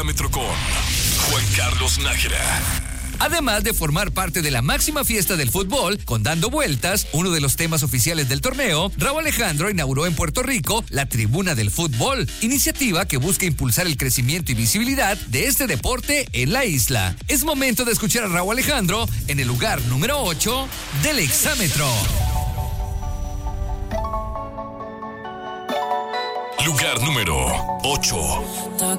Metro con Juan Carlos Nájera. Además de formar parte de la máxima fiesta del fútbol, con Dando Vueltas, uno de los temas oficiales del torneo, Rauw Alejandro inauguró en Puerto Rico la Tribuna del Fútbol, iniciativa que busca impulsar el crecimiento y visibilidad de este deporte en la isla. Es momento de escuchar a Rauw Alejandro en el lugar número 8 del Exámetro. Lugar número 8.